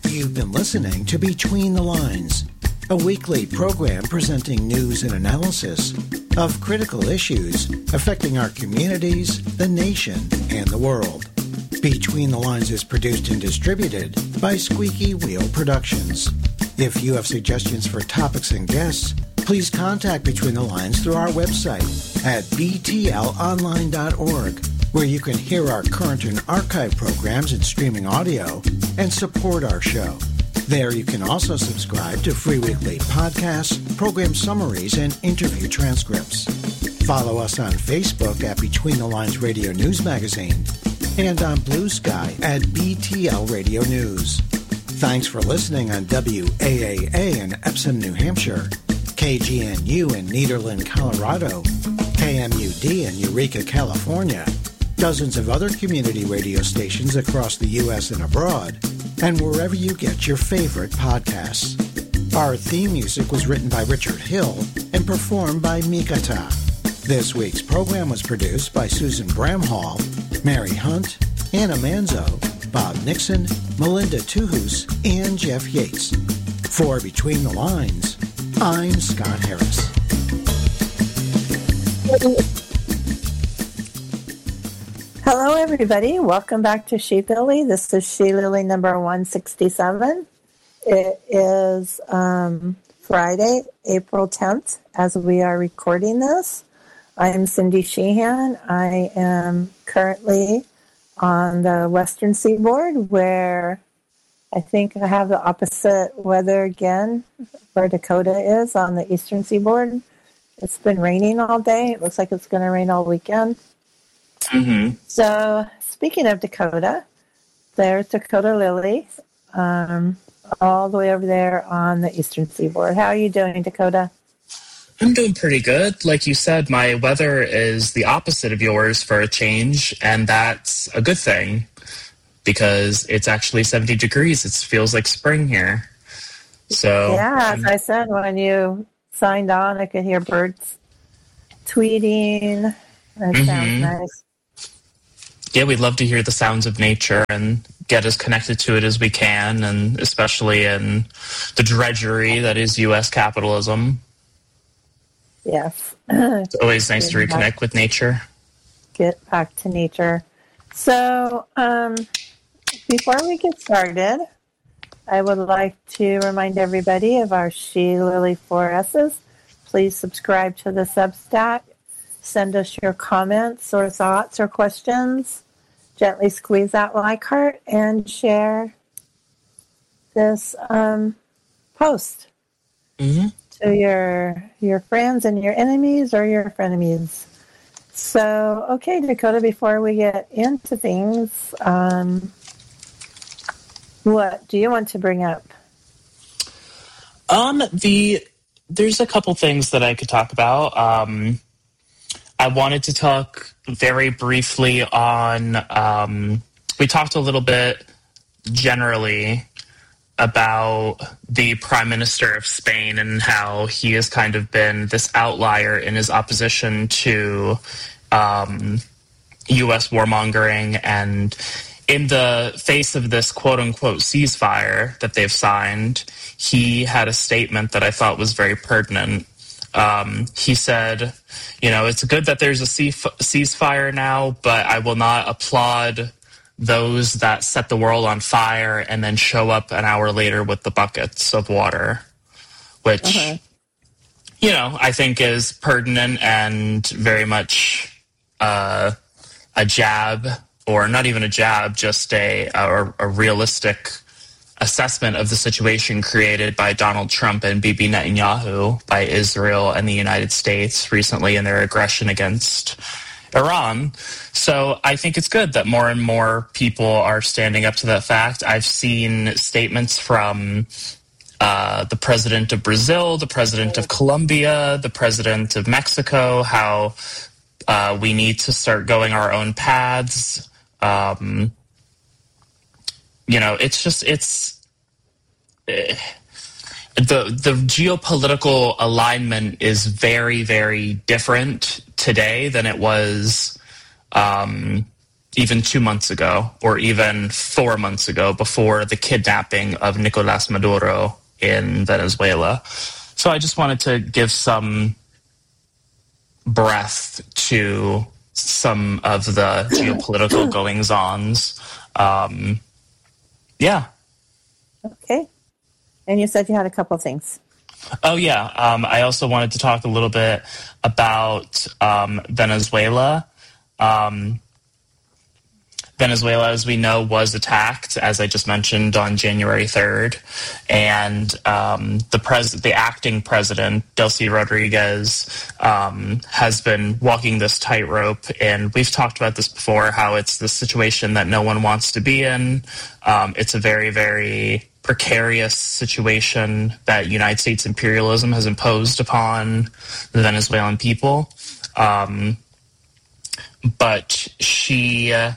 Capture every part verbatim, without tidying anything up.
You've been listening to Between the Lines, a weekly program presenting news and analysis of critical issues affecting our communities, the nation, and the world. Between the Lines is produced and distributed by Squeaky Wheel Productions. If you have suggestions for topics and guests, please contact Between the Lines through our website at b t l online dot org, where you can hear our current and archive programs in streaming audio and support our show. There you can also subscribe to free weekly podcasts, program summaries, and interview transcripts. Follow us on Facebook at Between the Lines Radio News Magazine and on Blue Sky at B T L Radio News. Thanks for listening on W A A A in Epsom, New Hampshire, K G N U in Nederland, Colorado, K M U D in Eureka, California, dozens of other community radio stations across the U S and abroad, and wherever you get your favorite podcasts. Our theme music was written by Richard Hill and performed by Mikata. This week's program was produced by Susan Bramhall, Mary Hunt, Anna Manzo, Bob Nixon, Melinda Tuhus, and Jeff Yates. For Between the Lines, I'm Scott Harris. Hello, everybody. Welcome back to She Lily. This is She Lily number one sixty-seven. It is um, Friday, April tenth, as we are recording this. I'm Cindy Sheehan. I am currently on the western seaboard, where I think I have the opposite weather again, where Dakota is on the eastern seaboard. It's been raining all day. It looks like it's going to rain all weekend. Mm-hmm. So, speaking of Dakota, there's Dakota Lily, um, all the way over there on the eastern seaboard. How are you doing, Dakota? I'm doing pretty good. Like you said, my weather is the opposite of yours for a change, and that's a good thing because it's actually seventy degrees. It feels like spring here. So yeah, um, as I said, when you signed on, I could hear birds tweeting. That mm-hmm. sounds nice. Yeah, we'd love to hear the sounds of nature and get as connected to it as we can, and especially in the drudgery that is U S capitalism. Yes. It's always nice to reconnect with nature. Get back to nature. So, um, before we get started, I would like to remind everybody of our She Lily four S's. Please subscribe to the Substack. Send us your comments or thoughts or questions. Gently squeeze that like heart and share this um, post. Mm-hmm. To your your friends and your enemies or your frenemies. So, okay, Dakota, before we get into things, um, what do you want to bring up? Um, the there's a couple things that I could talk about. Um, I wanted to talk very briefly on. Um, we talked a little bit generally about the Prime Minister of Spain and how he has kind of been this outlier in his opposition to um, U S warmongering. And in the face of this quote-unquote ceasefire that they've signed, he had a statement that I thought was very pertinent. Um, he said, you know, it's good that there's a ceasefire now, but I will not applaud those that set the world on fire and then show up an hour later with the buckets of water, which, uh-huh. you know, I think is pertinent and very much uh, a jab, or not even a jab, just a, a, a realistic assessment of the situation created by Donald Trump and Bibi Netanyahu by Israel and the United States recently in their aggression against Iran. So I think it's good that more and more people are standing up to that fact. I've seen statements from uh, the president of Brazil, the president of Colombia, the president of Mexico, how uh, we need to start going our own paths. Um, you know, it's just, it's... Uh, The the geopolitical alignment is very, very different today than it was um, even two months ago, or even four months ago, before the kidnapping of Nicolás Maduro in Venezuela. So I just wanted to give some breath to some of the geopolitical goings-ons. Um, yeah. Okay. And you said you had a couple of things. Oh, yeah. Um, I also wanted to talk a little bit about um, Venezuela. Um, Venezuela, as we know, was attacked, as I just mentioned, on January third. And um, the pres- the acting president, Delcy Rodriguez, um, has been walking this tightrope. And we've talked about this before, how it's the situation that no one wants to be in. Um, it's a very, very precarious situation that United States imperialism has imposed upon the Venezuelan people. Um, but she... Uh,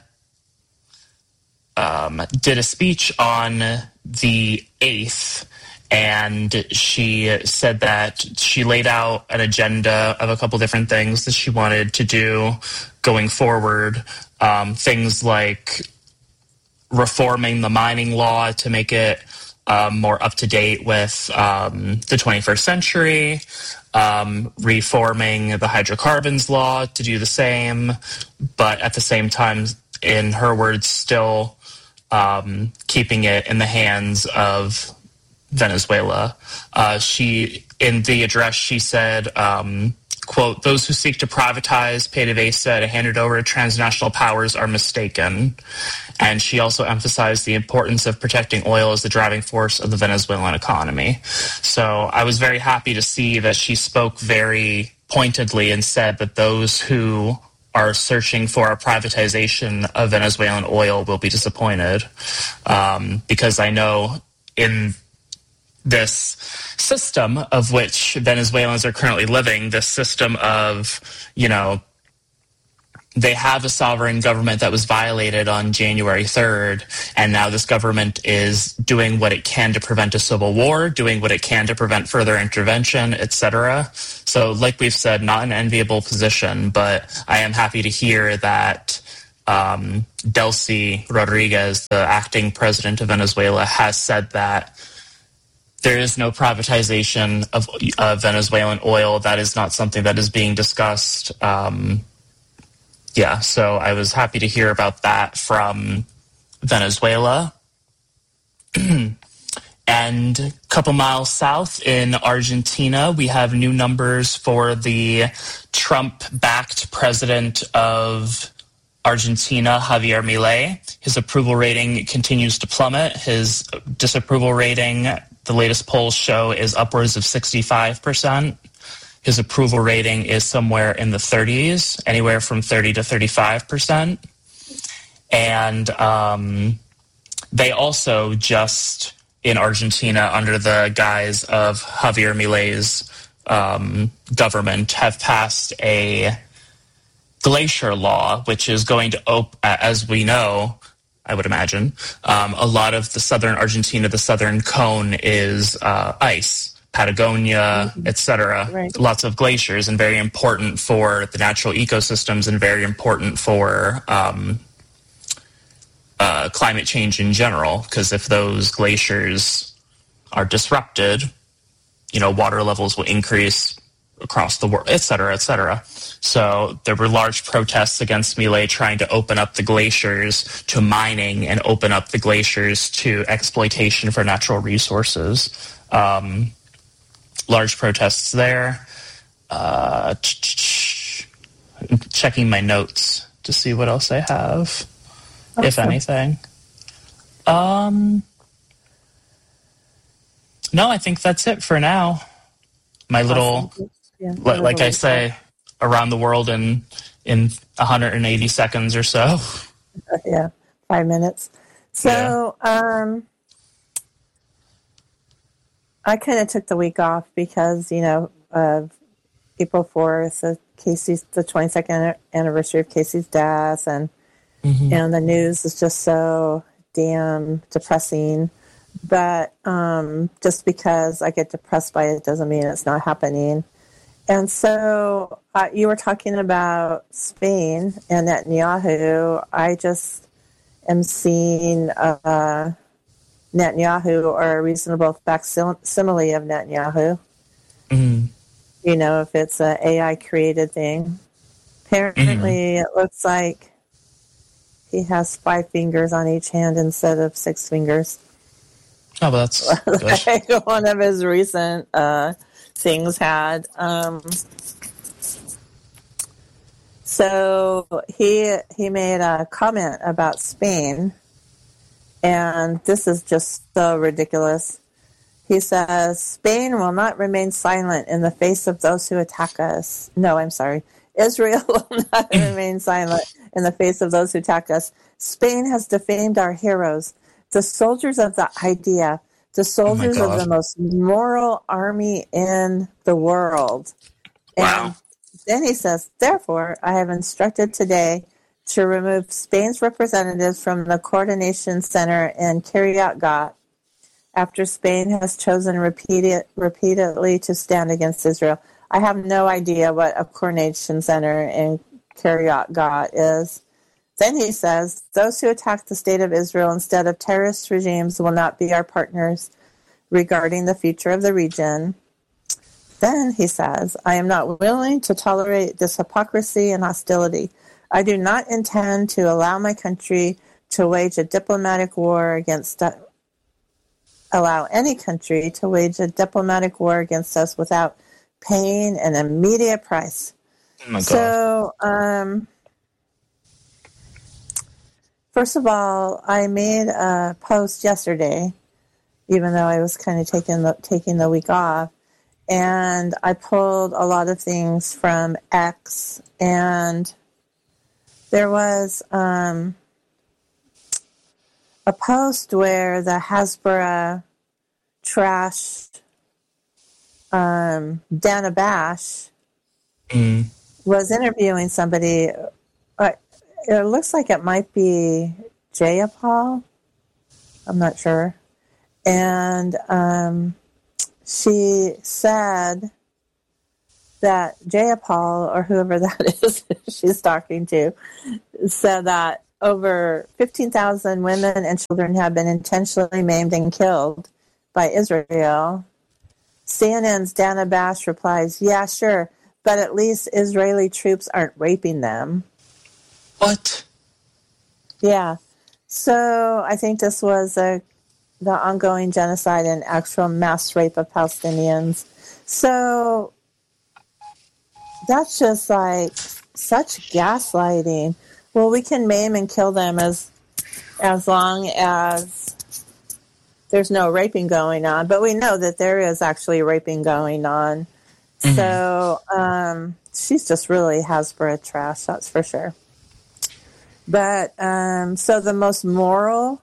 Um, did a speech on the eighth, and she said that she laid out an agenda of a couple different things that she wanted to do going forward. Um, things like reforming the mining law to make it um, more up to date with um, the twenty-first century, um, reforming the hydrocarbons law to do the same, but at the same time, in her words, still Um, keeping it in the hands of Venezuela. Uh, she, in the address, she said, um, quote, "Those who seek to privatize PDVSA and hand it over to transnational powers are mistaken." And she also emphasized the importance of protecting oil as the driving force of the Venezuelan economy. So I was very happy to see that she spoke very pointedly and said that those who are searching for a privatization of Venezuelan oil will be disappointed. Um, because I know in this system of which Venezuelans are currently living, this system of, you know, they have a sovereign government that was violated on January third, and now this government is doing what it can to prevent a civil war, doing what it can to prevent further intervention, et cetera. So, like we've said, not an enviable position, but I am happy to hear that um, Delcy Rodriguez, the acting president of Venezuela, has said that there is no privatization of uh, Venezuelan oil. That is not something that is being discussed. Um, Yeah, so I was happy to hear about that from Venezuela. And a couple miles south in Argentina, we have new numbers for the Trump-backed president of Argentina, Javier Milei. His approval rating continues to plummet. His disapproval rating, the latest polls show, is upwards of sixty-five percent. His approval rating is somewhere in the thirties, anywhere from thirty to thirty-five percent. And um, they also just, in Argentina, under the guise of Javier Milei's um, government, have passed a glacier law, which is going to open, as we know, I would imagine, um, a lot of the southern Argentina, the southern cone is uh, ice. Patagonia, mm-hmm. et cetera. Right. Lots of glaciers, and very important for the natural ecosystems and very important for um, uh, climate change in general, because if those glaciers are disrupted, you know, water levels will increase across the world, et cetera, et cetera. So there were large protests against Milei trying to open up the glaciers to mining and open up the glaciers to exploitation for natural resources. Um, large protests there. Uh, checking my notes to see what else I have, awesome. If anything. Um, no, I think that's it for now. My little, awesome. yeah, li- like I say, around the world in in one hundred eighty seconds or so. Yeah, five minutes. So, yeah. um, I kind of took the week off because, you know, of April fourth, the Casey's, the twenty-second anniversary of Casey's death, and mm-hmm. and the news is just so damn depressing. But um, just because I get depressed by it doesn't mean it's not happening. And so uh, you were talking about Spain and Netanyahu. I just am seeing uh, Netanyahu, or a reasonable facsimile of Netanyahu. Mm-hmm. You know, if it's an A I created thing. Apparently, mm-hmm. It looks like he has five fingers on each hand instead of six fingers. Oh, well, that's like good. One of his recent uh, things had. Um, so he he made a comment about Spain, and this is just so ridiculous. He says, Spain will not remain silent in the face of those who attack us. No, I'm sorry. Israel will not remain silent in the face of those who attack us. Spain has defamed our heroes, the soldiers of the idea, the soldiers oh of the most moral army in the world. Wow. And then he says, therefore, I have instructed today to remove Spain's representatives from the coordination center in Kiryat Gat, after Spain has chosen repeated, repeatedly to stand against Israel. I have no idea what a coordination center in Kiryat Gat is. Then he says, those who attack the state of Israel instead of terrorist regimes will not be our partners regarding the future of the region. Then he says, I am not willing to tolerate this hypocrisy and hostility. I do not intend to allow my country to wage a diplomatic war against allow any country to wage a diplomatic war against us without paying an immediate price. Oh my God. So, um, first of all, I made a post yesterday, even though I was kind of taking the, taking the week off, and I pulled a lot of things from X, and there was um, a post where the Hasbara trashed um, Dana Bash mm. was interviewing somebody. Uh, it looks like it might be Jayapal. I'm not sure. And um, she said that Jayapal, or whoever that is she's talking to, said that over fifteen thousand women and children have been intentionally maimed and killed by Israel. C N N's Dana Bash replies, yeah, sure, but at least Israeli troops aren't raping them. What? Yeah. So I think this was a, the ongoing genocide and actual mass rape of Palestinians. So that's just like such gaslighting. Well, we can maim and kill them as as long as there's no raping going on. But we know that there is actually raping going on. Mm-hmm. So um, she's just really Hasbara trash, that's for sure. But um, so the most moral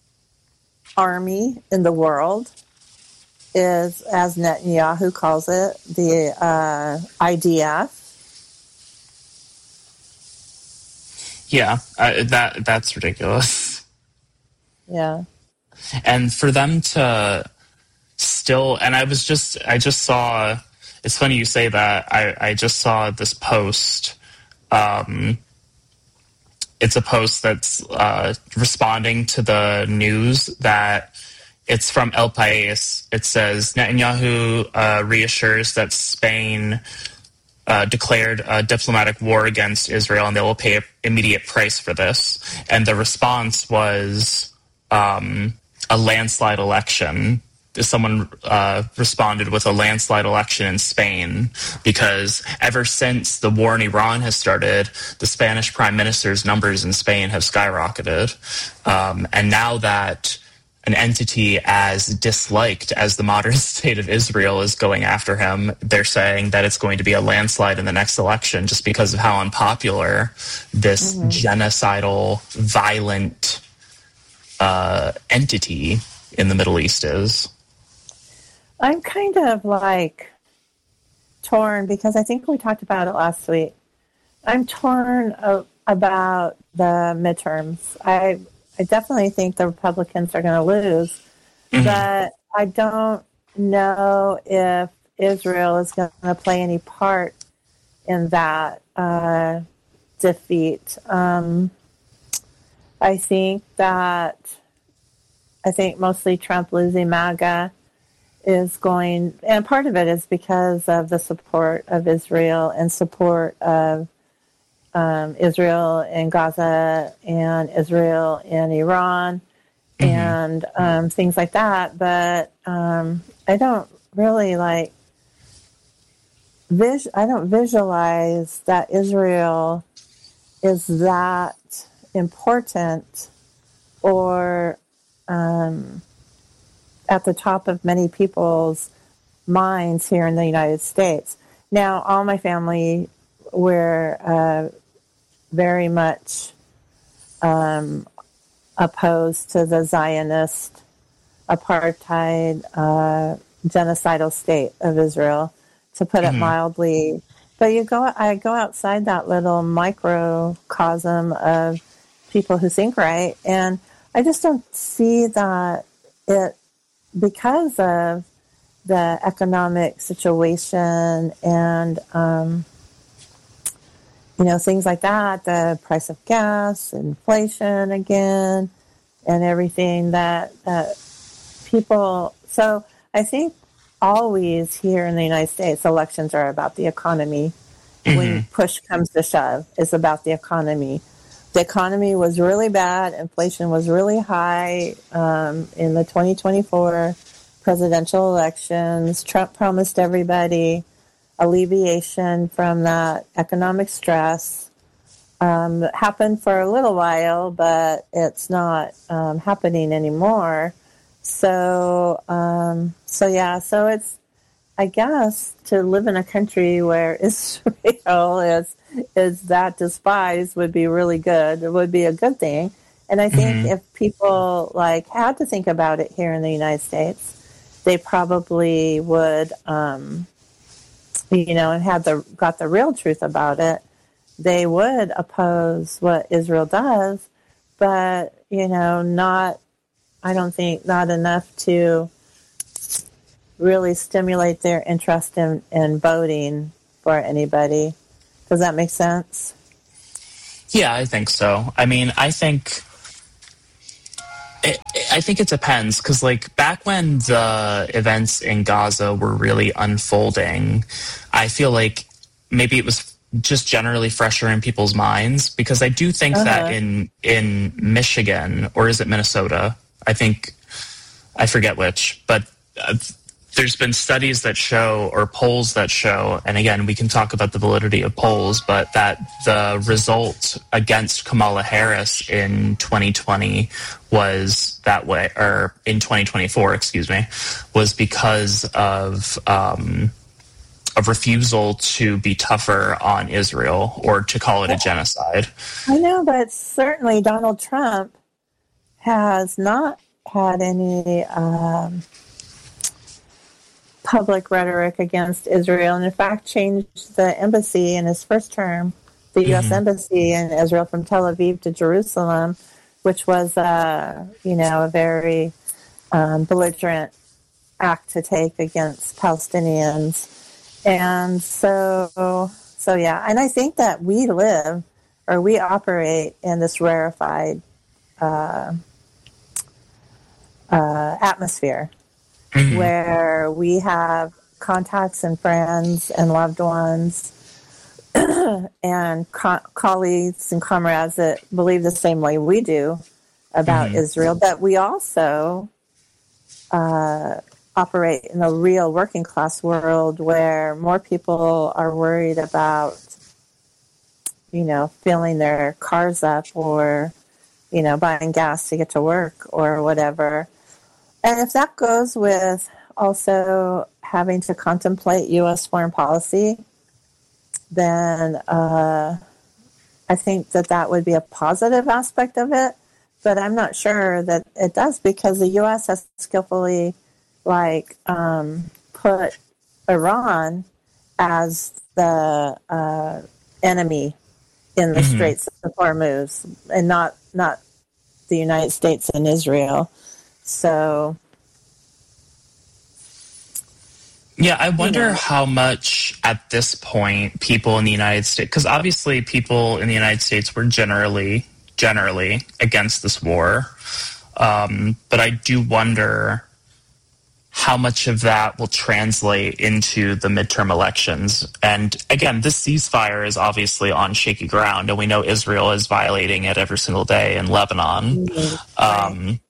army in the world is, as Netanyahu calls it, the uh, I D F. Yeah, uh, that that's ridiculous. Yeah. And for them to still, and I was just, I just saw, it's funny you say that, I, I just saw this post. Um, it's a post that's uh, responding to the news that it's from El País. It says, Netanyahu uh, reassures that Spain Uh, declared a diplomatic war against Israel, and they will pay an immediate price for this. And the response was um, a landslide election. Someone uh, responded with a landslide election in Spain, because ever since the war in Iran has started, the Spanish prime minister's numbers in Spain have skyrocketed. Um, and now that an entity as disliked as the modern state of Israel is going after him, they're saying that it's going to be a landslide in the next election just because of how unpopular this mm-hmm. genocidal, violent uh, entity in the Middle East is. I'm kind of like torn, because I think we talked about it last week. I'm torn uh, about the midterms. I I definitely think the Republicans are going to lose, mm-hmm. but I don't know if Israel is going to play any part in that uh, defeat. Um, I think that, I think mostly Trump losing MAGA is going, and part of it is because of the support of Israel and support of um, Israel in Gaza and Israel in Iran mm-hmm. and um, things like that. But um, I don't really like, vis- I don't visualize that Israel is that important or um, at the top of many people's minds here in the United States. Now, all my family were uh, very much um, opposed to the Zionist apartheid uh, genocidal state of Israel, to put mm-hmm. it mildly. But you go, I go outside that little microcosm of people who think right, and I just don't see that it, because of the economic situation and, um, you know, things like that, the price of gas, inflation again, and everything that, that people, so I think always here in the United States, elections are about the economy. Mm-hmm. When push comes to shove, it's about the economy. The economy was really bad. Inflation was really high um, in the twenty twenty-four presidential elections. Trump promised everybody alleviation from that economic stress. Um, it happened for a little while, but it's not um, happening anymore. So, um, so yeah, so it's, I guess, to live in a country where Israel is is that despised would be really good. It would be a good thing. And I think mm-hmm. if people like had to think about it here in the United States, they probably would, um, you know, and had the got the real truth about it, they would oppose what Israel does, but, you know, not, I don't think, not enough to really stimulate their interest in, in voting for anybody. Does that make sense? Yeah, I think so. I mean, I think it, I think it depends, because like back when the events in Gaza were really unfolding, I feel like maybe it was just generally fresher in people's minds, because I do think uh-huh. that in in Michigan, or is it Minnesota? I think, I forget which, but uh, there's been studies that show, or polls that show, and again, we can talk about the validity of polls, but that the result against Kamala Harris in twenty twenty was that way, or in twenty twenty-four, excuse me, was because of um, a refusal to be tougher on Israel, or to call it a genocide. I know, but certainly Donald Trump has not had any um, public rhetoric against Israel, and in fact changed the embassy in his first term, the U S Mm-hmm. embassy in Israel, from Tel Aviv to Jerusalem, which was, uh, you know, a very um, belligerent act to take against Palestinians. And so, so yeah, and I think that we live, or we operate in this rarefied uh, uh, atmosphere mm-hmm. where we have contacts and friends and loved ones and co- colleagues and comrades that believe the same way we do about mm-hmm. Israel, but we also uh, operate in a real working class world where more people are worried about, you know, filling their cars up, or, you know, buying gas to get to work or whatever. And if that goes with also having to contemplate U S foreign policy, then uh, I think that that would be a positive aspect of it. But I'm not sure that it does, because the U S has skillfully, like, um, put Iran as the uh, enemy in the mm-hmm. Straits of Hormuz, and not not the United States and Israel. So, Yeah, I wonder you know. how much at this point people in the United States, because obviously people in the United States were generally, generally against this war. Um, but I do wonder how much of that will translate into the midterm elections. And again, this ceasefire is obviously on shaky ground, and we know Israel is violating it every single day in Lebanon. Mm-hmm. Um,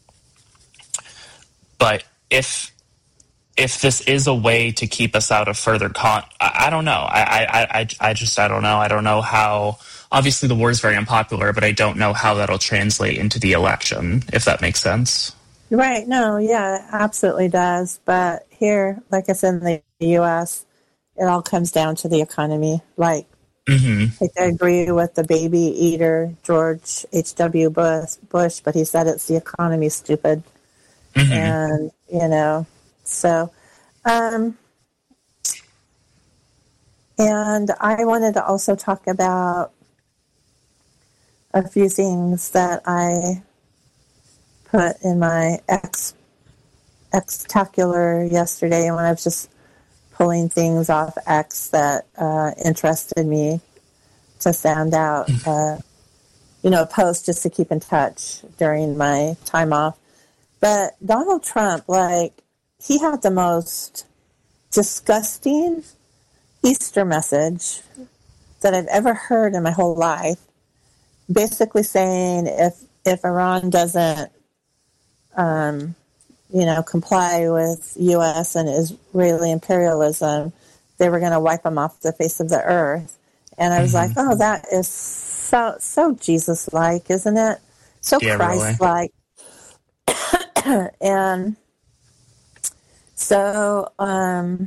but if if this is a way to keep us out of further con, I, I don't know. I, I, I, I just I don't know. I don't know how. Obviously, the war is very unpopular, but I don't know how that'll translate into the election. If that makes sense. Right. No, yeah, it absolutely does. But here, like I said, in the U S, it all comes down to the economy. Like, mm-hmm. I agree with the baby eater, George H W. Bush, Bush, but he said it's the economy, stupid. Mm-hmm. And, you know, so, um, and I wanted to also talk about a few things that I put in my X Xtacular yesterday when I was just pulling things off X that uh, interested me to send out, uh, you know, a post just to keep in touch during my time off. But Donald Trump, like, he had the most disgusting Easter message that I've ever heard in my whole life. Basically saying if if Iran doesn't Um, you know, comply with U S and Israeli imperialism, they were going to wipe them off the face of the earth. And I was mm-hmm. like, oh, that is so so Jesus-like, isn't it? So yeah, Christ-like. Really. And so um,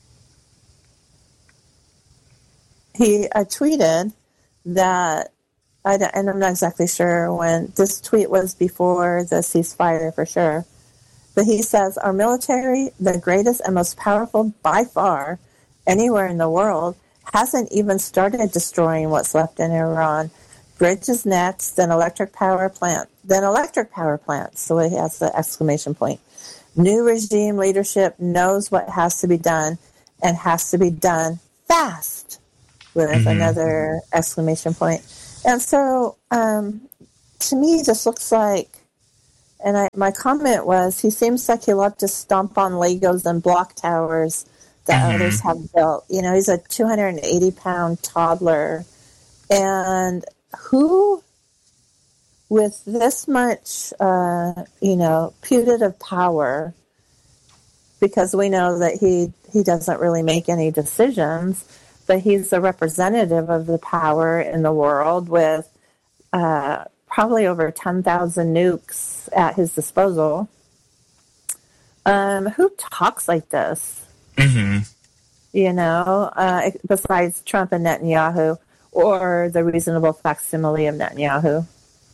he I tweeted that. I don't, and I'm not exactly sure when. This tweet was before the ceasefire for sure. But he says, our military, the greatest and most powerful by far anywhere in the world, hasn't even started destroying what's left in Iran. Bridges next, then electric power plant, then electric power plants. So he has the exclamation point. New regime leadership knows what has to be done and has to be done fast with mm-hmm. another exclamation point. And so, um, to me, it just looks like, and I, my comment was, he seems like he loved to stomp on Legos and block towers that mm-hmm. others have built. You know, he's a two hundred eighty pound toddler. And who, with this much, uh, you know, putative power, because we know that he, he doesn't really make any decisions, but he's a representative of the power in the world with uh, probably over ten thousand nukes at his disposal. Um, who talks like this? Mm-hmm. You know, uh, besides Trump and Netanyahu, or the reasonable facsimile of Netanyahu.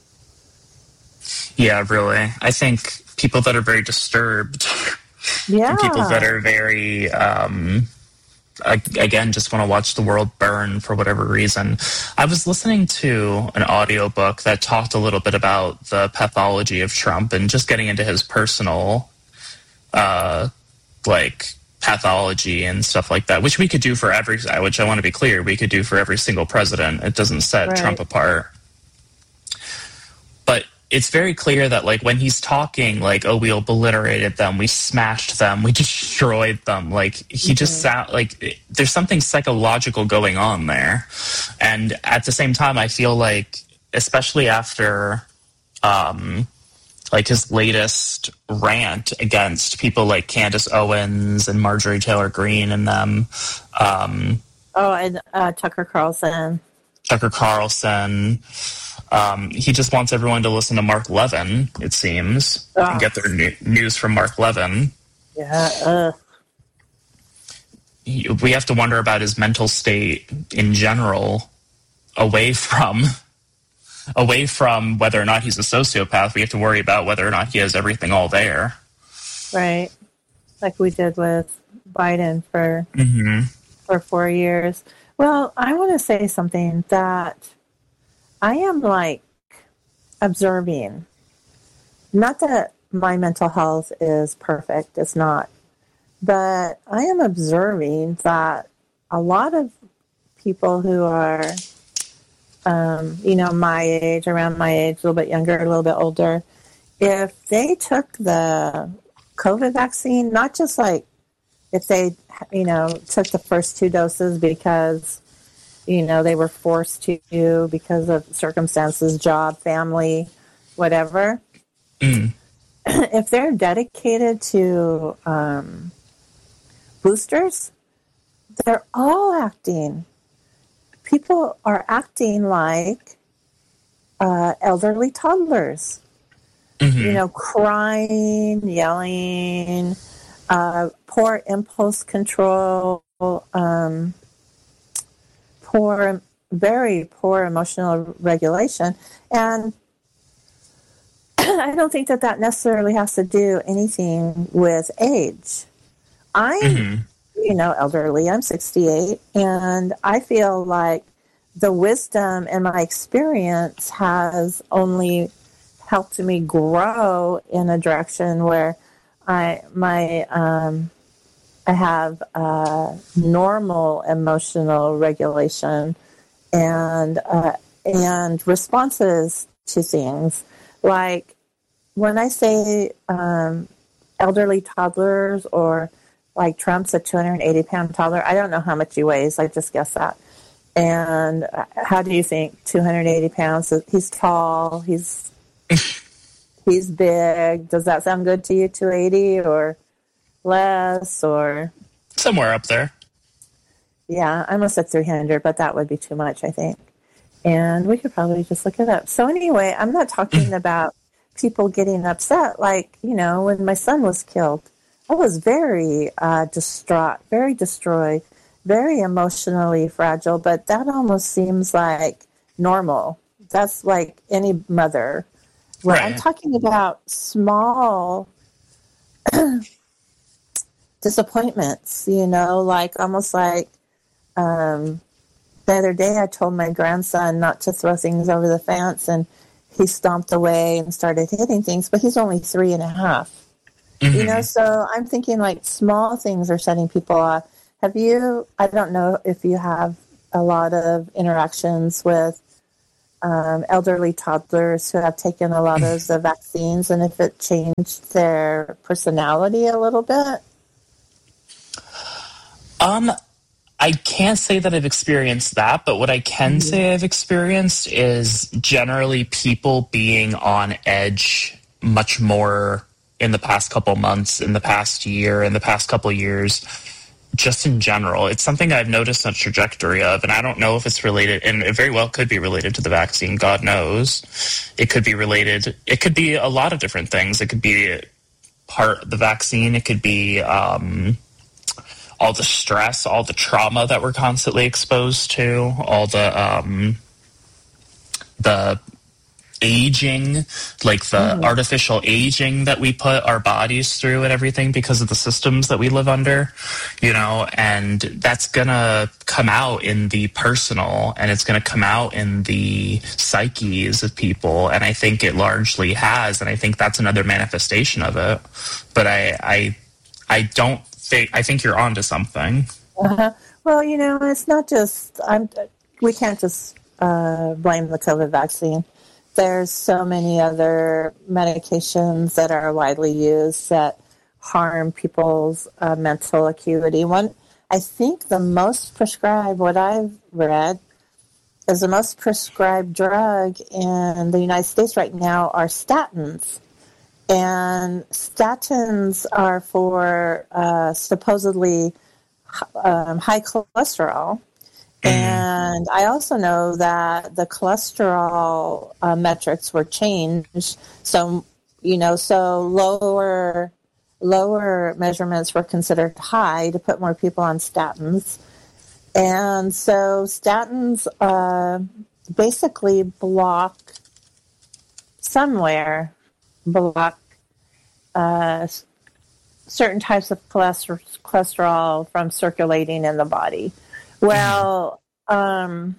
Yeah, really. I think people that are very disturbed, yeah, people that are very... Um, again, just want to watch the world burn for whatever reason. I was listening to an audiobook that talked a little bit about the pathology of Trump and just getting into his personal, uh, like, pathology and stuff like that, which we could do for every, which I want to be clear, we could do for every single president. It doesn't set right. Trump apart. But it's very clear that, like, when he's talking, like, oh, we obliterated them, we smashed them, we destroyed them, like, he mm-hmm. just sound like there's something psychological going on there. And at the same time, I feel like, especially after, um, like, his latest rant against people like Candace Owens and Marjorie Taylor Greene and them. Um, oh, and uh, Tucker Carlson. Tucker Carlson. Um, he just wants everyone to listen to Mark Levin, it seems, oh. and get their new- news from Mark Levin. Yeah. Uh. We have to wonder about his mental state in general, away from away from whether or not he's a sociopath. We have to worry about whether or not he has everything all there. Right. Like we did with Biden for mm-hmm. for four years. Well, I want to say something that I am, like, observing. Not that my mental health is perfect. It's not. But I am observing that a lot of people who are, um, you know, my age, around my age, a little bit younger, a little bit older, if they took the COVID vaccine, not just like if they, you know, took the first two doses because, you know, they were forced to because of circumstances, job, family, whatever. Mm. If they're dedicated to um, boosters, they're all acting. People are acting like uh, elderly toddlers. Mm-hmm. You know, crying, yelling, uh, poor impulse control, um, poor, very poor emotional regulation. And I don't think that that necessarily has to do anything with age. I'm, mm-hmm. you know, elderly. I'm sixty-eight, and I feel like the wisdom and my experience has only helped me grow in a direction where I my um, I have uh, normal emotional regulation and uh, and responses to things. Like when I say um, elderly toddlers, or like Trump's a two hundred eighty pound toddler, I don't know how much he weighs. I just guessed that. And how do you think two hundred eighty pounds? He's tall. He's he's big. Does that sound good to you? two eighty or less, or somewhere up there? Yeah, I almost said three hundred, but that would be too much, I think. And we could probably just look it up. So anyway, I'm not talking about people getting upset. Like, you know, when my son was killed, I was very uh, distraught, very destroyed, very emotionally fragile. But that almost seems like normal. That's like any mother. Well, right. I'm talking about small disappointments, you know, like almost like... Um, The other day, I told my grandson not to throw things over the fence, and he stomped away and started hitting things, but he's only three and a half. Mm-hmm. You know, so I'm thinking like small things are setting people off. Have you, I don't know if you have a lot of interactions with um, elderly toddlers who have taken a lot of the vaccines, and if it changed their personality a little bit? Um, I can't say that I've experienced that, but what I can mm-hmm. say I've experienced is generally people being on edge much more in the past couple months, in the past year, in the past couple years, just in general. It's something I've noticed a trajectory of, and I don't know if it's related, and it very well could be related to the vaccine, God knows. It could be related, it could be a lot of different things. It could be part of the vaccine, it could be... Um, all the stress, all the trauma that we're constantly exposed to, all the um, the aging, like the mm. artificial aging that we put our bodies through and everything because of the systems that we live under, you know, and that's going to come out in the personal, and it's going to come out in the psyches of people, and I think it largely has, and I think that's another manifestation of it. But I, I, I don't I think you're onto something. Uh-huh. Well, you know, it's not just, I'm, we can't just uh, blame the COVID vaccine. There's so many other medications that are widely used that harm people's uh, mental acuity. One, I think the most prescribed, what I've read, is the most prescribed drug in the United States right now are statins. And statins are for uh, supposedly um, high cholesterol. Mm-hmm. And I also know that the cholesterol uh, metrics were changed. So, you know, so lower lower measurements were considered high to put more people on statins. And so statins uh, basically block somewhere, block Uh, certain types of cholesterol from circulating in the body. Well, um,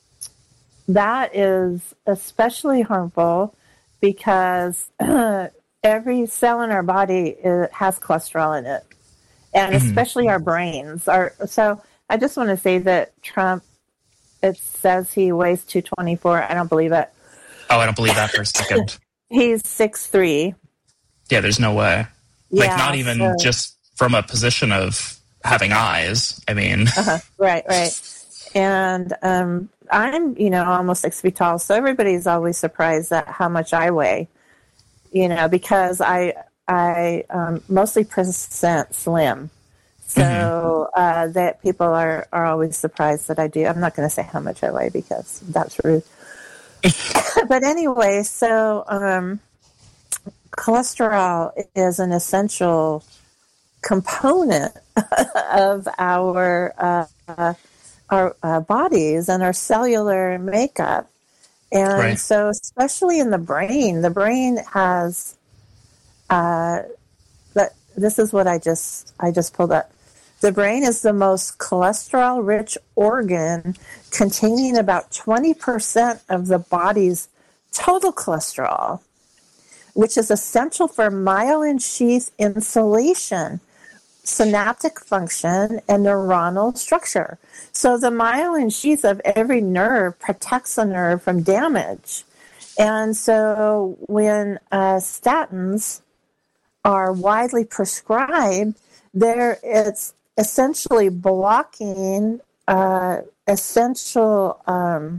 that is especially harmful because uh, every cell in our body it has cholesterol in it. and Mm-hmm. especially our brains. Are so. I just want to say that Trump. It says he weighs two twenty-four. I don't believe it. Oh, I don't believe that for a second. He's six three. Yeah, there's no way. Yeah, like, not even so, just from a position of having eyes. I mean, uh-huh, right, right. And um, I'm, you know, almost six feet tall, so everybody's always surprised at how much I weigh. You know, because I I um, mostly present slim, so mm-hmm. uh, that people are are always surprised that I do. I'm not going to say how much I weigh because that's rude. But anyway, so. Um, Cholesterol is an essential component of our uh, our uh, bodies and our cellular makeup, and right. so especially in the brain, the brain has. Uh, that this is what I just I just pulled up. The brain is the most cholesterol-rich organ, containing about twenty percent of the body's total cholesterol, which is essential for myelin sheath insulation, synaptic function, and neuronal structure. So the myelin sheath of every nerve protects the nerve from damage. And so when uh, statins are widely prescribed, there it's essentially blocking uh, essential um,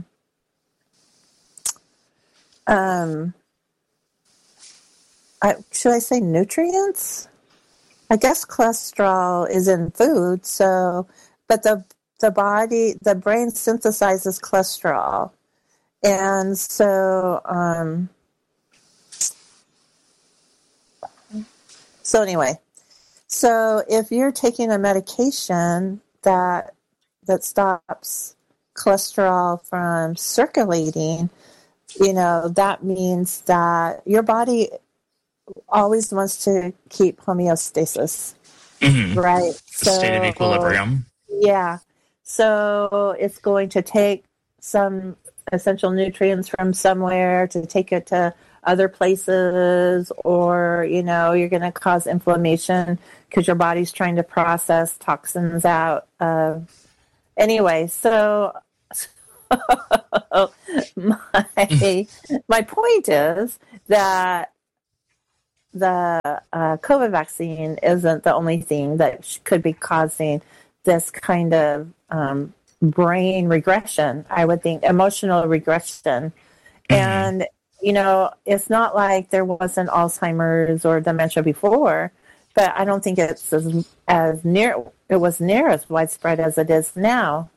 um, I, should I say nutrients? I guess cholesterol is in food, so but the the body, the brain synthesizes cholesterol, and so um, so anyway, so if you're taking a medication that that stops cholesterol from circulating, you know, that means that your body always wants to keep homeostasis, mm-hmm. right? So, state of equilibrium. Yeah. So it's going to take some essential nutrients from somewhere to take it to other places, or, you know, you're going to cause inflammation because your body's trying to process toxins out. Uh, anyway, so my, my point is that the uh, COVID vaccine isn't the only thing that could be causing this kind of um, brain regression. I would think emotional regression. Mm-hmm. And, you know, it's not like there wasn't Alzheimer's or dementia before, but I don't think it's as, as near, it was near as widespread as it is now.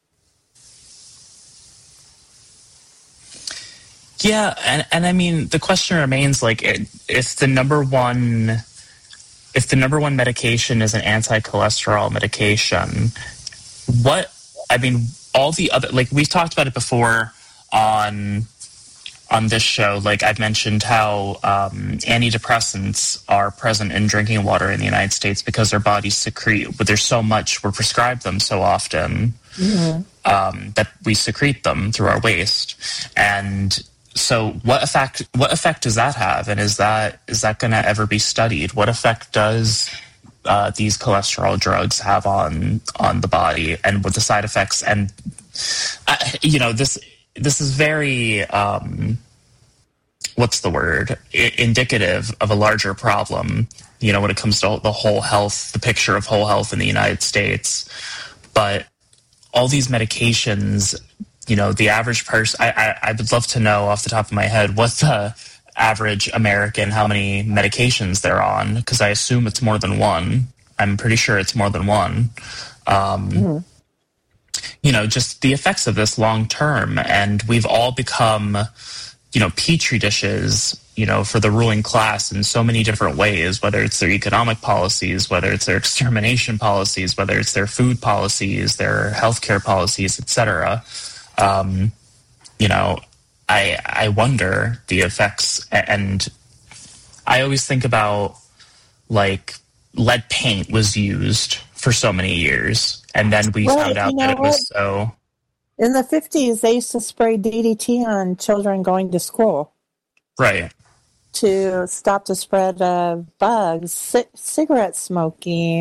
Yeah, and, and I mean, the question remains, like, if the number one, if the number one medication is an anti-cholesterol medication, what, I mean, all the other, like, we've talked about it before on on this show. Like, I've mentioned how um, antidepressants are present in drinking water in the United States because their bodies secrete, but there's so much, we're prescribed them so often mm-hmm. um, that we secrete them through our waste. And so what effect what effect does that have? And is that is that going to ever be studied? What effect does uh, these cholesterol drugs have on on the body, and what the side effects? And uh, you know, this this is very um, what's the word? I- indicative of a larger problem. You know, when it comes to the whole health, the picture of whole health in the United States. But all these medications. You know, the average person, I, I, I would love to know off the top of my head what the average American, how many medications they're on, because I assume it's more than one. I'm pretty sure it's more than one. Um, mm-hmm. You know, just the effects of this long term. And we've all become, you know, petri dishes, you know, for the ruling class in so many different ways, whether it's their economic policies, whether it's their extermination policies, whether it's their food policies, their healthcare policies, et cetera. Um, you know, I I wonder the effects, and I always think about, like, lead paint was used for so many years, and then we well, found out you know that it what? was so... In the fifties, they used to spray D D T on children going to school. Right. To stop the spread of bugs, c- cigarette smoking,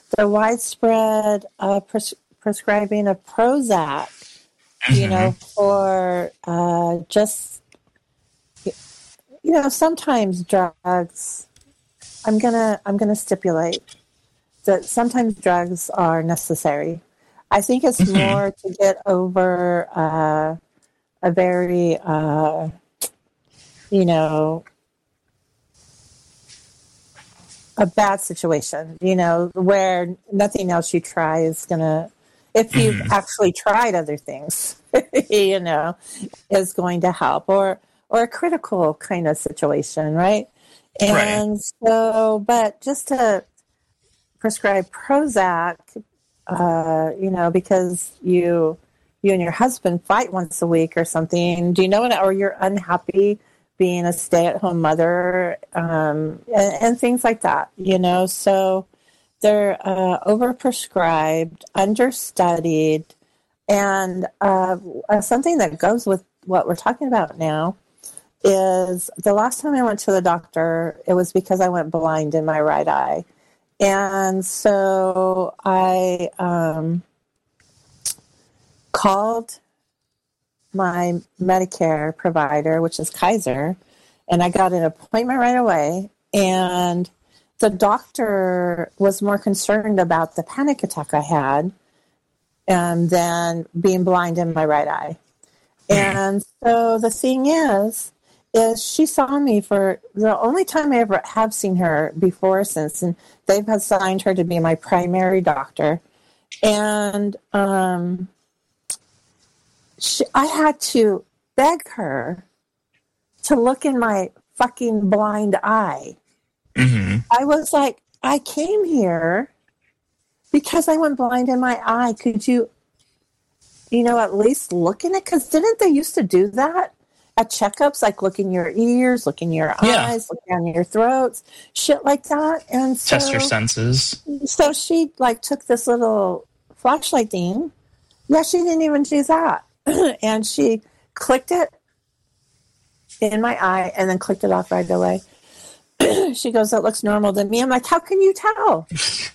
the widespread uh, pres- prescribing of Prozac, mm-hmm. you know, for uh, just, you know, sometimes drugs, I'm gonna I'm gonna stipulate that sometimes drugs are necessary. I think it's mm-hmm. more to get over uh, a very, uh, you know, a bad situation, you know, where nothing else you try is going to, if you've mm-hmm. actually tried other things, you know, is going to help, or, or a critical kind of situation, right? And right. so, but just to prescribe Prozac, uh, you know, because you, you and your husband fight once a week or something, do you know what, or you're unhappy being a stay-at-home mother, um, and, and things like that, you know. So they're uh, overprescribed, understudied, and uh, uh, something that goes with what we're talking about now is the last time I went to the doctor, it was because I went blind in my right eye. And so I um, called my Medicare provider, which is Kaiser, and I got an appointment right away. And the doctor was more concerned about the panic attack I had and than being blind in my right eye. And so the thing is, is she saw me for the only time I ever have seen her before since, and they've assigned her to be my primary doctor. And um, she, I had to beg her to look in my fucking blind eye. Mm-hmm. I was like, I came here because I went blind in my eye. Could you, you know, at least look in it? Because didn't they used to do that at checkups, like look in your ears, look in your yeah. eyes, look down your throats, shit like that? And so, test your senses. So she like took this little flashlight thing. Yeah, she didn't even do that. And she clicked it in my eye and then clicked it off right away. She goes, that looks normal to me. I'm like, how can you tell?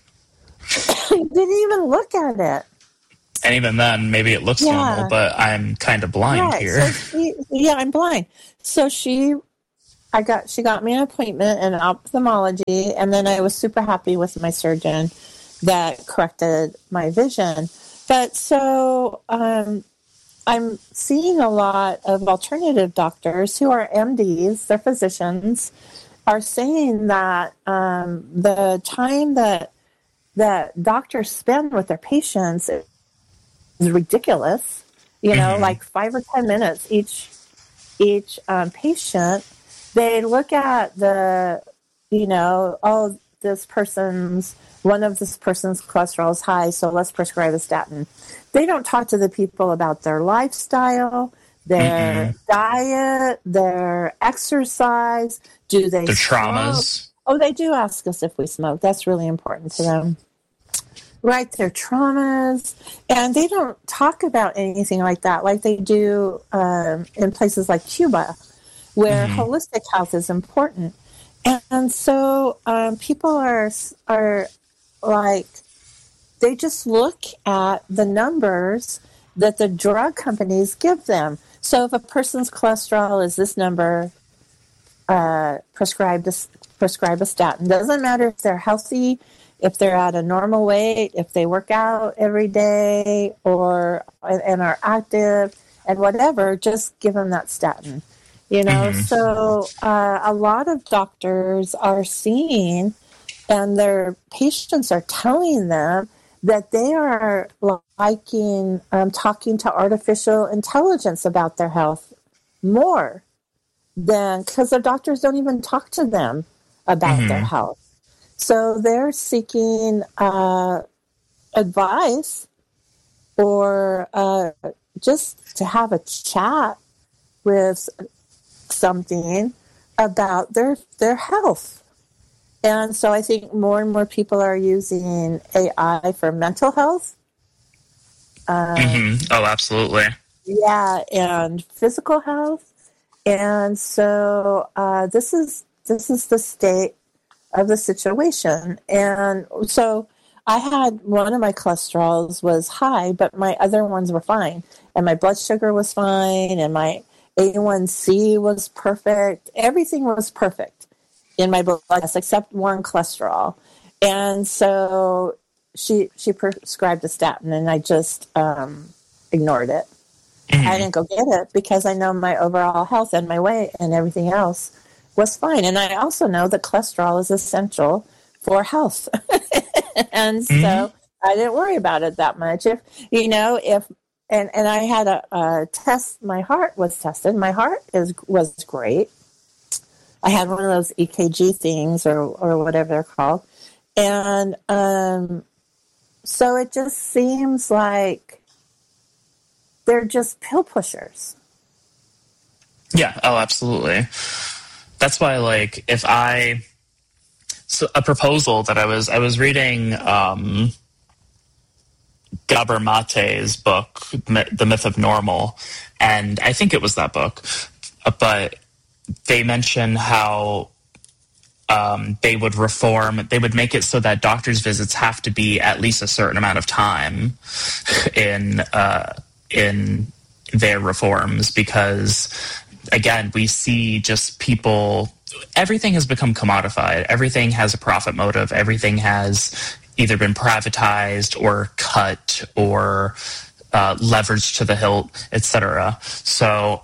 Didn't even look at it. And even then, maybe it looks yeah. normal, but I'm kind of blind right. here. So she, yeah, I'm blind. So she, I got, she got me an appointment in ophthalmology, and then I was super happy with my surgeon that corrected my vision. But so um, I'm seeing a lot of alternative doctors who are M Ds, they're physicians, are saying that um, the time that that doctors spend with their patients is ridiculous. You know, mm-hmm. like five or ten minutes each each um, patient. They look at the, you know, oh, this person's one of this person's cholesterol is high, so let's prescribe a statin. They don't talk to the people about their lifestyle, their mm-hmm. diet, their exercise. Do they their smoke? Traumas? Oh, they do ask us if we smoke. That's really important to them. Right, their traumas. And they don't talk about anything like that like they do um, in places like Cuba, where mm-hmm. holistic health is important. And, and so um, people are are like, they just look at the numbers that the drug companies give them. So if a person's cholesterol is this number, uh, prescribed a, prescribe a statin. Doesn't matter if they're healthy, if they're at a normal weight, if they work out every day or and are active and whatever, just give them that statin. You know, mm-hmm. so uh, a lot of doctors are seeing, and their patients are telling them that they are liking um, talking to artificial intelligence about their health more than, because their doctors don't even talk to them about mm-hmm. their health. So they're seeking uh, advice or uh, just to have a chat with something about their their health. And so I think more and more people are using A I for mental health. Um, mm-hmm. Oh, absolutely. Yeah, and physical health. And so uh, this is this is the state of the situation. And so I had one of my cholesterols was high, but my other ones were fine. And my blood sugar was fine, and my A one C was perfect. Everything was perfect in my blood test except one cholesterol. And so she she prescribed a statin, and I just um, ignored it. Mm-hmm. I didn't go get it because I know my overall health and my weight and everything else was fine. And I also know that cholesterol is essential for health. And so mm-hmm. I didn't worry about it that much. If, you know, if, and, and I had a, a test, my heart was tested. My heart is was great. I had one of those E K G things or, or whatever they're called. And um, so it just seems like they're just pill pushers. Yeah. Oh, absolutely. That's why, like, if I, so a proposal that I was, I was reading um, Gabor Mate's book, The Myth of Normal, and I think it was that book, but they mention how um, they would reform, they would make it so that doctor's visits have to be at least a certain amount of time in uh, in their reforms, because again, we see just people, everything has become commodified. Everything has a profit motive. Everything has either been privatized or cut or uh, leveraged to the hilt, et cetera. So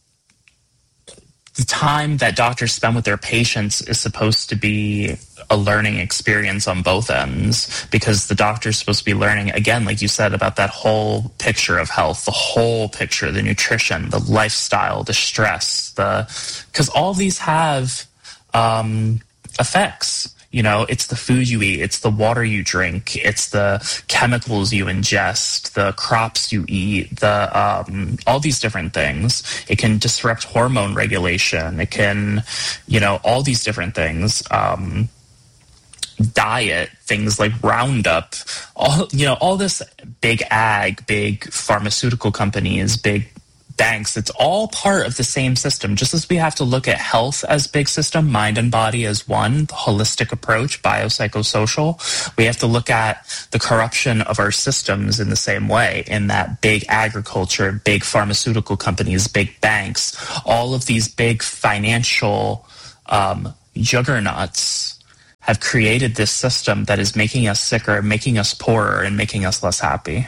the time that doctors spend with their patients is supposed to be a learning experience on both ends, because the doctor's supposed to be learning, again, like you said, about that whole picture of health, the whole picture, the nutrition, the lifestyle, the stress, the because all these have um, effects. You know, it's the food you eat, it's the water you drink, it's the chemicals you ingest, the crops you eat, the um, all these different things. It can disrupt hormone regulation. It can, you know, all these different things. Um, diet, things like Roundup, all, you know, all this big ag, big pharmaceutical companies, big banks, it's all part of the same system. Just as we have to look at health as big system, mind and body as one, the holistic approach, biopsychosocial, we have to look at the corruption of our systems in the same way, in that big agriculture, big pharmaceutical companies, big banks, all of these big financial um, juggernauts have created this system that is making us sicker, making us poorer, and making us less happy.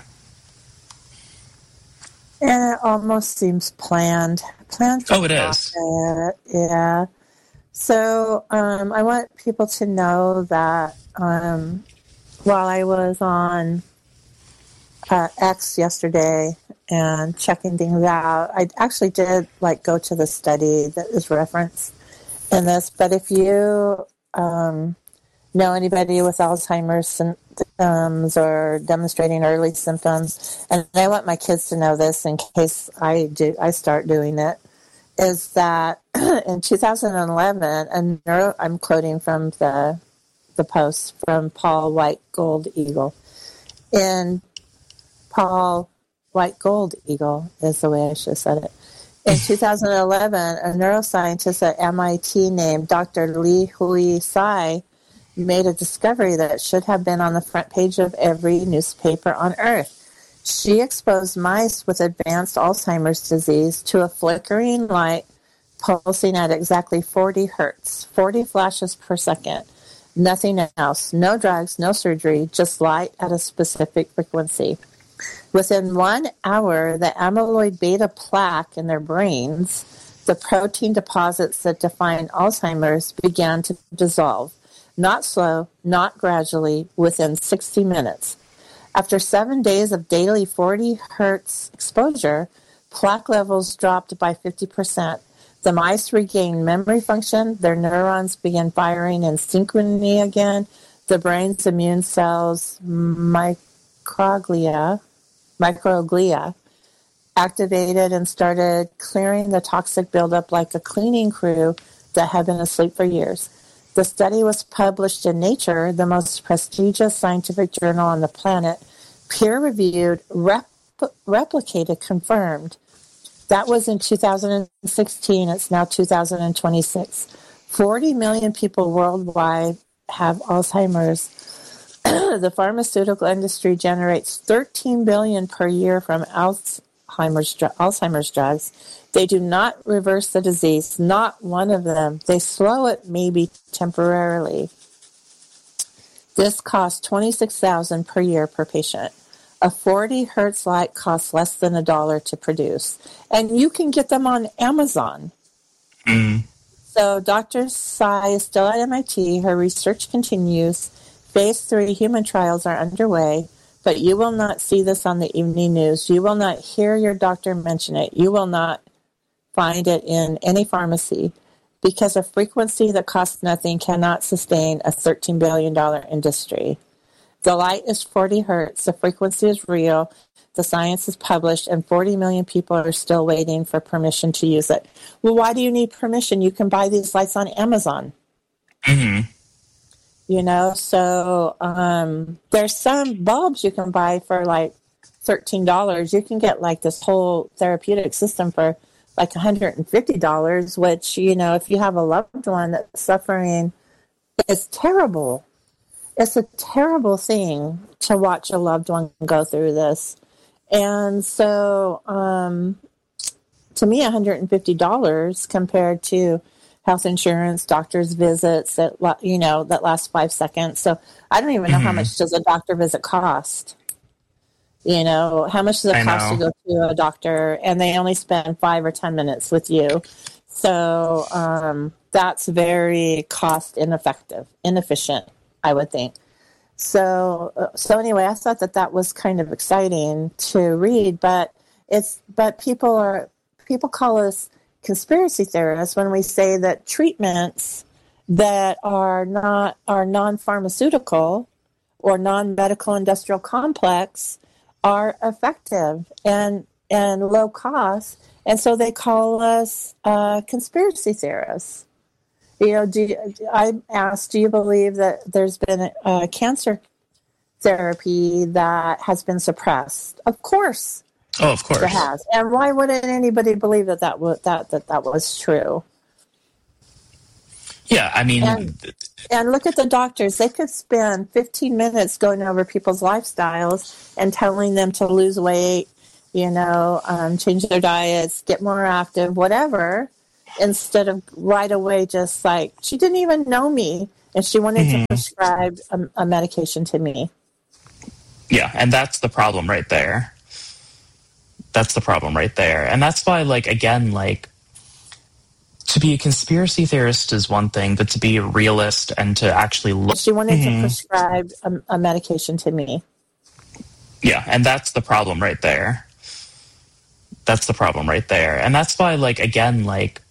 And it almost seems planned. Planned for oh, it is. Yeah. So um, I want people to know that um, while I was on uh, X yesterday and checking things out, I actually did like go to the study that is referenced in this. But if you um, know anybody with Alzheimer's symptoms or demonstrating early symptoms, and I want my kids to know this in case I do, I start doing it, is that in two thousand eleven, a neuro, I'm quoting from the the post from Paul White Gold Eagle. In Paul White Gold Eagle is the way I should have said it. In two thousand eleven, a neuroscientist at M I T named Doctor Li Hui Sai made a discovery that should have been on the front page of every newspaper on Earth. She exposed mice with advanced Alzheimer's disease to a flickering light pulsing at exactly forty hertz, forty flashes per second. Nothing else, no drugs, no surgery, just light at a specific frequency. Within one hour, the amyloid beta plaque in their brains, the protein deposits that define Alzheimer's, began to dissolve. Not slow, not gradually, within sixty minutes. After seven days of daily forty hertz exposure, plaque levels dropped by fifty percent. The mice regained memory function, their neurons began firing in synchrony again, the brain's immune cells, microglia, microglia, activated and started clearing the toxic buildup like a cleaning crew that had been asleep for years. The study was published in Nature, the most prestigious scientific journal on the planet, peer-reviewed, rep- replicated, confirmed. That was in two thousand sixteen. It's now two thousand twenty-six. forty million people worldwide have Alzheimer's. the pharmaceutical industry generates thirteen billion dollars per year from Alzheimer's, Alzheimer's drugs. They do not reverse the disease, not one of them. They slow it maybe temporarily. This costs twenty-six thousand dollars per year per patient. A forty hertz light costs less than a dollar to produce. And you can get them on Amazon. Mm. So Doctor Tsai is still at M I T. Her research continues. Phase three human trials are underway, but you will not see this on the evening news. You will not hear your doctor mention it. You will not find it in any pharmacy because a frequency that costs nothing cannot sustain a thirteen billion dollars industry. The light is forty hertz. The frequency is real. The science is published, and forty million people are still waiting for permission to use it. Well, why do you need permission? You can buy these lights on Amazon. Mm-hmm. You know, so um, there's some bulbs you can buy for like thirteen dollars. You can get like this whole therapeutic system for like one hundred fifty dollars, which, you know, if you have a loved one that's suffering, it's terrible. It's a terrible thing to watch a loved one go through this. And so um, to me, one hundred fifty dollars compared to health insurance, doctor's visits that, you know, that last five seconds. So I don't even know mm-hmm. how much does a doctor visit cost. You know, how much does it I cost know. to go to a doctor and they only spend five or ten minutes with you? So um, that's very cost ineffective, inefficient, I would think. So, so anyway, I thought that that was kind of exciting to read, but it's, but people are, people call us conspiracy theorists when we say that treatments that are not, are non-pharmaceutical or non-medical industrial complex are effective and, and low cost. And so they call us uh, conspiracy theorists. You know, do you, I asked, do you believe that there's been a, a cancer therapy that has been suppressed? Of course. Oh, of course. There has. And why wouldn't anybody believe that that was, that, that, that was true? Yeah, I mean... And, and look at the doctors. They could spend fifteen minutes going over people's lifestyles and telling them to lose weight, you know, um, change their diets, get more active, whatever, instead of right away just like, she didn't even know me, and she wanted mm-hmm. to prescribe a, a medication to me. Yeah, and that's the problem right there. That's the problem right there. And that's why, like, again, like, to be a conspiracy theorist is one thing, but to be a realist and to actually look... She wanted mm-hmm. to prescribe a, a medication to me. Yeah, and that's the problem right there. That's the problem right there. And that's why, like, again, like,